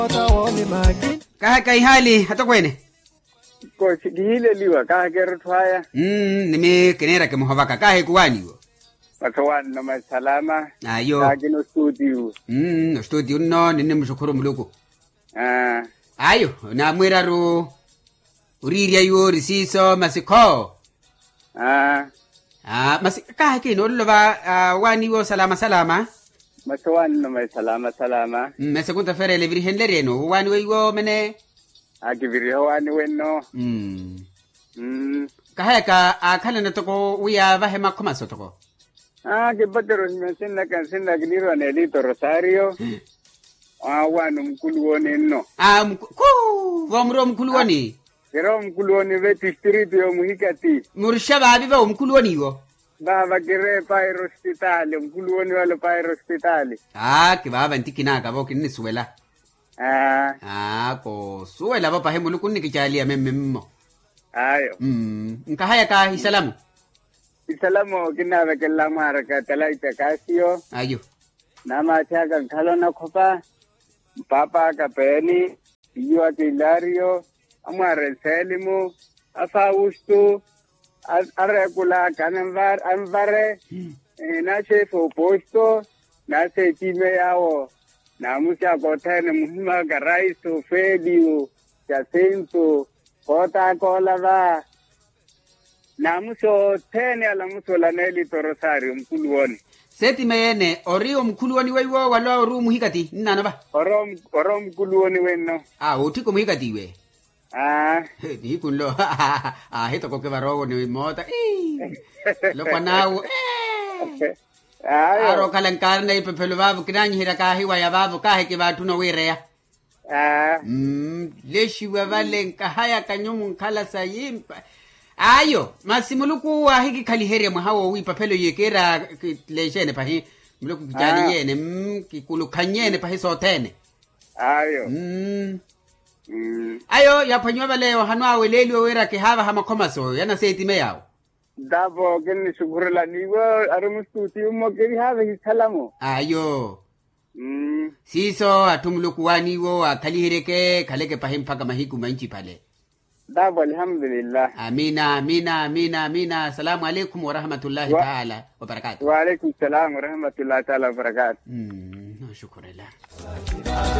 Kahaka ihali hata kwene ko sigile liwa ka gerthwaya nime kenera ke mohavaka kahe kuwani wo patwan na masalama ayo kagino studio no studio no nene mshukuru muluko ayo na mweraru uriria yo risiso masiko masika ke no lova wani wo salama matwan na masalama mesekunta fere le virgen lereno wani wo mene agiviri wani wenno kaheka akhala na toko uya vahema komaso toko ke badero sinna gniro ne lito Rosario wanu mkuluoni no vomro mkuluoni kero mkuluoni ve district yo muhikati murshaba biba mkuluoni wo baba kire pairo hospitali mkuluoni wale pairo hospitali ke baba ntikina ka bo kinni suwela ko suwela baba hemulu kunni kichalia memmo ayo nkahaya ka hisalamu kinabe kella maraka talaita kasio ayo nama chaga khalona khopa papa ka peni iyo Hilario amare Selimo Afausto arekula anvare na chefo posto na se time yao na mucha kotene muhima garaiso fedio Jacinto Coca-Cola va na muso tene ala muso la neli Rosario mkuluoni seti meyene orio mkuluoni weiwo wala oru muhikati nana ba orom mkuluoni wenno utiko muhikati we ni kunlo heto ko ke barogo ni mota lo panau aro kalankar nei pepelo babu kinanyi hira ka hiwa ya babu ka he ke batu no wirea leshi wa valenka haya kanyumu kala sayimpa ayo masimuluku wa hiki kalihere mhawo wi papelo yekera leshene pahi muluku kijani yene kikulu kanyene pahi sotene ayo ayo yapanywa baleo hanwa weleli wera ke hava hama komaso yana setime yao dabo geni shukurla niwo arumustuti mo geri hava hisalamu ayo siso atumuluku waniwo akalihereke kaleke pahi mpaka mahiku manchi pale dabo alhamdulillah amina assalamu alaikum wa rahmatullahi ta'ala wa barakatuh wa alaikum salam wa rahmatullahi ta'ala wa barakatuh shukran